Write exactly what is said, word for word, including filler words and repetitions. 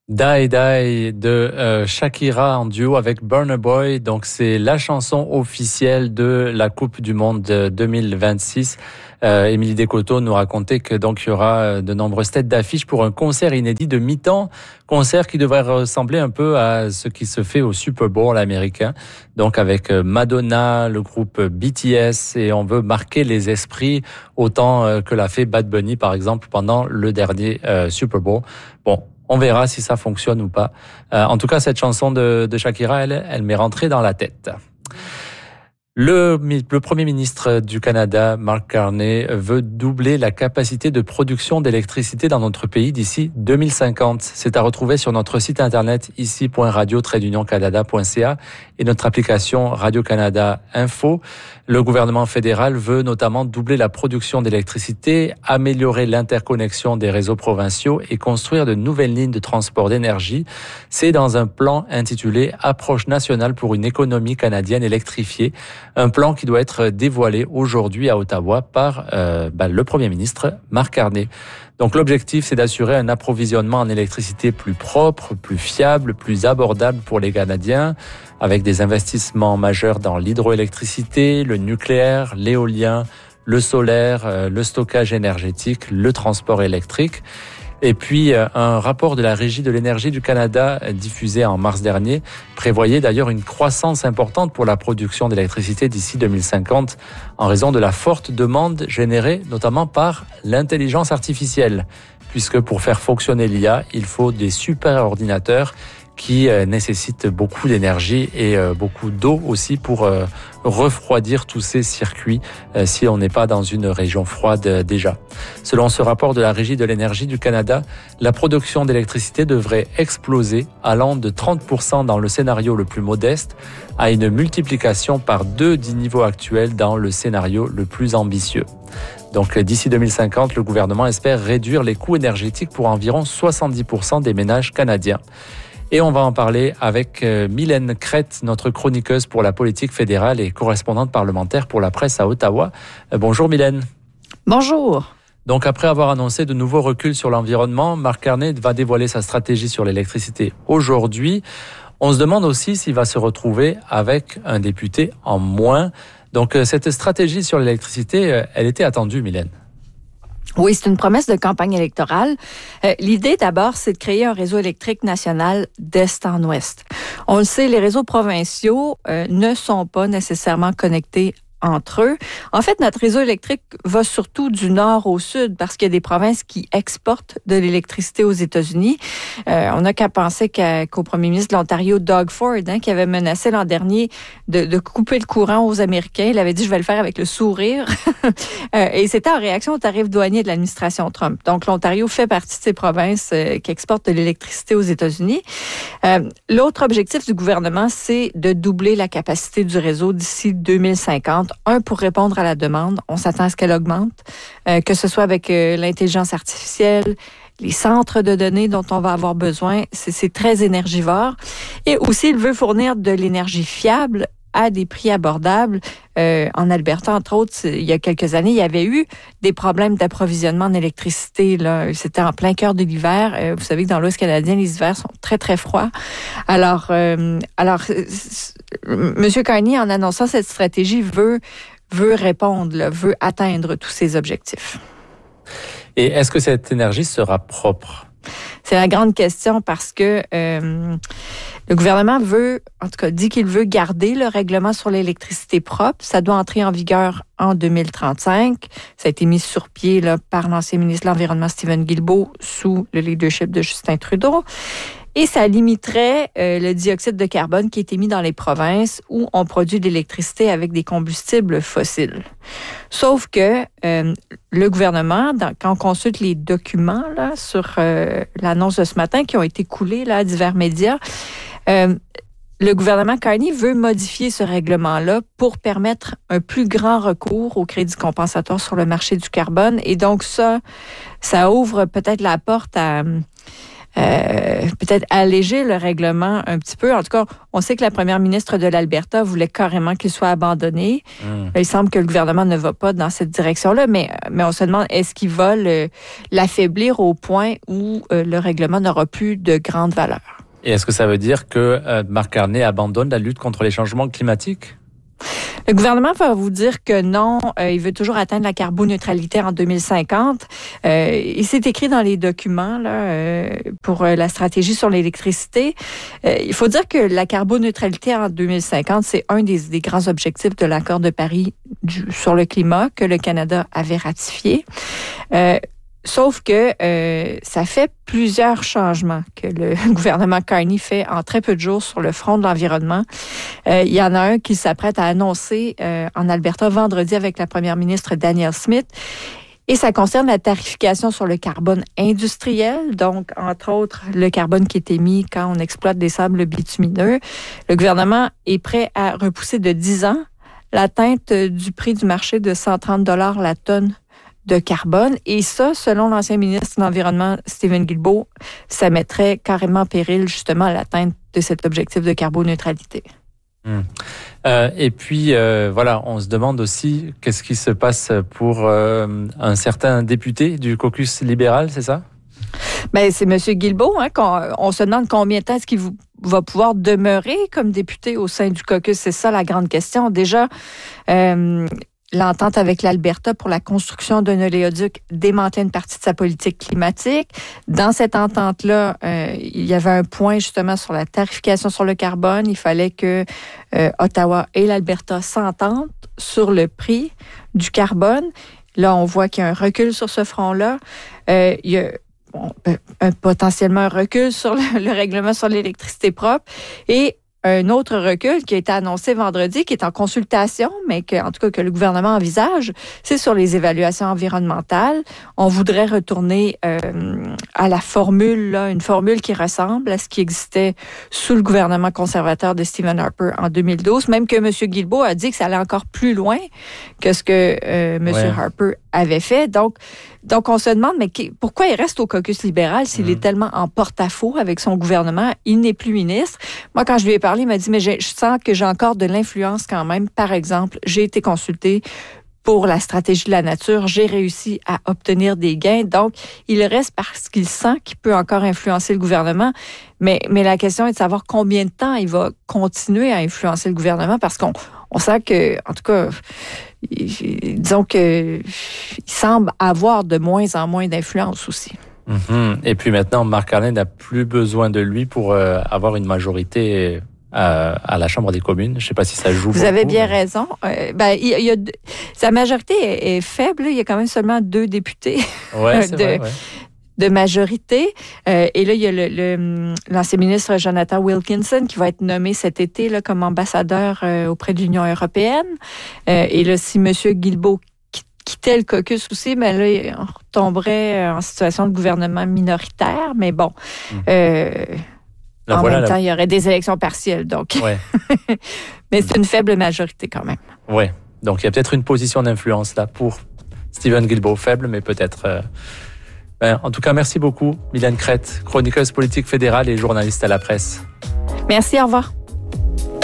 Die Die de euh, Shakira en duo avec Burna Boy. Donc c'est la chanson officielle de la Coupe du Monde deux mille vingt-six. Euh, Émilie Descoteaux nous racontait que donc il y aura de nombreuses têtes d'affiche pour un concert inédit de mi-temps, concert qui devrait ressembler un peu à ce qui se fait au Super Bowl américain. Donc avec Madonna, le groupe B T S, et on veut marquer les esprits autant que l'a fait Bad Bunny par exemple pendant le dernier euh, Super Bowl. Bon. On verra si ça fonctionne ou pas. Euh, en tout cas, cette chanson de, de Shakira, elle, elle m'est rentrée dans la tête. Le, le Premier ministre du Canada, Mark Carney, veut doubler la capacité de production d'électricité dans notre pays d'ici deux mille cinquante. C'est à retrouver sur notre site internet ici point radio tiret union canada point c a et notre application Radio-Canada Info. Le gouvernement fédéral veut notamment doubler la production d'électricité, améliorer l'interconnexion des réseaux provinciaux et construire de nouvelles lignes de transport d'énergie. C'est dans un plan intitulé « Approche nationale pour une économie canadienne électrifiée », un plan qui doit être dévoilé aujourd'hui à Ottawa par euh, bah, le Premier ministre Mark Carney. Donc l'objectif, c'est d'assurer un approvisionnement en électricité plus propre, plus fiable, plus abordable pour les Canadiens, avec des investissements majeurs dans l'hydroélectricité, le nucléaire, l'éolien, le solaire, le stockage énergétique, le transport électrique. Et puis, un rapport de la Régie de l'énergie du Canada, diffusé en mars dernier, prévoyait d'ailleurs une croissance importante pour la production d'électricité d'ici deux mille cinquante, en raison de la forte demande générée notamment par l'intelligence artificielle. Puisque pour faire fonctionner l'I A, il faut des superordinateurs qui euh, nécessitent beaucoup d'énergie et euh, beaucoup d'eau aussi pour euh, refroidir tous ces circuits euh, si on n'est pas dans une région froide euh, déjà. Selon ce rapport de la Régie de l'énergie du Canada, la production d'électricité devrait exploser allant de trente pour cent dans le scénario le plus modeste à une multiplication par deux du niveau actuel dans le scénario le plus ambitieux. Donc d'ici deux mille cinquante, le gouvernement espère réduire les coûts énergétiques pour environ soixante-dix pour cent des ménages canadiens. Et on va en parler avec Mylène Crête, notre chroniqueuse pour la politique fédérale et correspondante parlementaire pour la presse à Ottawa. Bonjour Mylène. Bonjour. Donc après avoir annoncé de nouveaux reculs sur l'environnement, Mark Carney va dévoiler sa stratégie sur l'électricité aujourd'hui. On se demande aussi s'il va se retrouver avec un député en moins. Donc cette stratégie sur l'électricité, elle était attendue, Mylène. Oui, c'est une promesse de campagne électorale. Euh, l'idée, d'abord, c'est de créer un réseau électrique national d'est en ouest. On le sait, les réseaux provinciaux euh, ne sont pas nécessairement connectés entre eux. En fait, notre réseau électrique va surtout du nord au sud parce qu'il y a des provinces qui exportent de l'électricité aux États-Unis. Euh, on n'a qu'à penser qu'à, qu'au premier ministre de l'Ontario, Doug Ford, hein, qui avait menacé l'an dernier de, de couper le courant aux Américains. Il avait dit « je vais le faire avec le sourire ». euh, et c'était en réaction aux tarifs douaniers de l'administration Trump. Donc, l'Ontario fait partie de ces provinces euh, qui exportent de l'électricité aux États-Unis. Euh, l'autre objectif du gouvernement, c'est de doubler la capacité du réseau d'ici deux mille cinquante. Un, pour répondre à la demande. On s'attend à ce qu'elle augmente, euh, que ce soit avec euh, l'intelligence artificielle, les centres de données dont on va avoir besoin. C'est, c'est très énergivore. Et aussi, il veut fournir de l'énergie fiable à des prix abordables. Euh, en Alberta, entre autres, il y a quelques années, il y avait eu des problèmes d'approvisionnement en électricité. Là. C'était en plein cœur de l'hiver. Euh, vous savez que dans l'Ouest canadien, les hivers sont très, très froids. Alors, euh, alors M. Carney, en annonçant cette stratégie, veut, veut répondre, là, veut atteindre tous ses objectifs. Et est-ce que cette énergie sera propre? C'est la grande question parce que euh, le gouvernement veut, en tout cas, dit qu'il veut garder le règlement sur l'électricité propre. Ça doit entrer en vigueur en deux mille trente-cinq. Ça a été mis sur pied là, par l'ancien ministre de l'Environnement, Stephen Guilbeault, sous le leadership de Justin Trudeau. Et ça limiterait euh, le dioxyde de carbone qui est émis dans les provinces où on produit de l'électricité avec des combustibles fossiles. Sauf que euh, le gouvernement, dans, quand on consulte les documents là, sur euh, l'annonce de ce matin qui ont été coulés là, à divers médias, euh, le gouvernement Carney veut modifier ce règlement-là pour permettre un plus grand recours au crédit compensatoire sur le marché du carbone. Et donc ça, ça ouvre peut-être la porte à... euh, peut-être alléger le règlement un petit peu. En tout cas, on sait que la première ministre de l'Alberta voulait carrément qu'il soit abandonné. Mmh. Il semble que le gouvernement ne va pas dans cette direction-là, mais, mais on se demande, est-ce qu'il va le, l'affaiblir au point où euh, le règlement n'aura plus de grande valeur? Et est-ce que ça veut dire que euh, Mark Carney abandonne la lutte contre les changements climatiques? Le gouvernement va vous dire que non, euh, il veut toujours atteindre la carboneutralité en deux mille cinquante. Euh, il s'est écrit dans les documents là, euh, pour euh, la stratégie sur l'électricité. Euh, il faut dire que la carboneutralité en deux mille cinquante, c'est un des, des grands objectifs de l'accord de Paris du, sur le climat que le Canada avait ratifié. Euh, Sauf que euh, ça fait plusieurs changements que le gouvernement Carney fait en très peu de jours sur le front de l'environnement. Euh, il y en a un qui s'apprête à annoncer euh, en Alberta vendredi avec la première ministre Danielle Smith. Et ça concerne la tarification sur le carbone industriel, donc entre autres le carbone qui est émis quand on exploite des sables bitumineux. Le gouvernement est prêt à repousser de dix ans l'atteinte du prix du marché de cent trente dollars la tonne de carbone. Et ça, selon l'ancien ministre de l'Environnement, Steven Guilbeault, ça mettrait carrément en péril justement l'atteinte de cet objectif de carboneutralité. Mmh. Euh, et puis, euh, voilà, on se demande aussi qu'est-ce qui se passe pour euh, un certain député du caucus libéral, c'est ça? Ben, c'est M. Guilbeault, hein, qu'on, on se demande combien de temps est-ce qu'il va pouvoir demeurer comme député au sein du caucus. C'est ça la grande question. Déjà, euh, l'entente avec l'Alberta pour la construction d'un oléoduc démantelait une partie de sa politique climatique. Dans cette entente-là, euh, il y avait un point justement sur la tarification sur le carbone. Il fallait que euh, Ottawa et l'Alberta s'entendent sur le prix du carbone. Là, on voit qu'il y a un recul sur ce front-là. Euh, il y a bon, un, potentiellement un recul sur le, le règlement sur l'électricité propre et un autre recul qui a été annoncé vendredi, qui est en consultation, mais que, en tout cas, que le gouvernement envisage, c'est sur les évaluations environnementales. On voudrait retourner euh, à la formule, là, une formule qui ressemble à ce qui existait sous le gouvernement conservateur de Stephen Harper en deux mille douze, même que M. Guilbeault a dit que ça allait encore plus loin que ce que euh, M. Ouais. Harper avait fait. Donc, donc, on se demande, mais pourquoi il reste au caucus libéral s'il mmh. est tellement en porte-à-faux avec son gouvernement? Il n'est plus ministre. Moi, quand je lui ai parlé, il m'a dit, mais je sens que j'ai encore de l'influence quand même. Par exemple, j'ai été consulté pour la stratégie de la nature. J'ai réussi à obtenir des gains. Donc, il reste parce qu'il sent qu'il peut encore influencer le gouvernement. Mais, mais la question est de savoir combien de temps il va continuer à influencer le gouvernement parce qu'on on sent que, en tout cas, disons que il semble avoir de moins en moins d'influence aussi. Mm-hmm. Et puis maintenant, Mark Carney n'a plus besoin de lui pour euh, avoir une majorité à, à la Chambre des communes. Je ne sais pas si ça joue. Vous beaucoup, avez bien mais... raison. Euh, ben, il, il y a, sa majorité est, est faible. Il y a quand même seulement deux députés ouais, c'est de, vrai, ouais. de majorité. Euh, et là, il y a le, le, l'ancien ministre Jonathan Wilkinson qui va être nommé cet été là, comme ambassadeur euh, auprès de l'Union européenne. Euh, et là, si M. Guilbeault quittait le caucus aussi, ben là, on retomberait en situation de gouvernement minoritaire. Mais bon, mmh. euh, là, en voilà, même temps, la... il y aurait des élections partielles. Donc, ouais. Mais c'est une faible majorité quand même. Oui, donc il y a peut-être une position d'influence là pour Steven Guilbeault, faible, mais peut-être... Euh... Ben, en tout cas, merci beaucoup, Mylène Crête, chroniqueuse politique fédérale et journaliste à la presse. Merci, au revoir.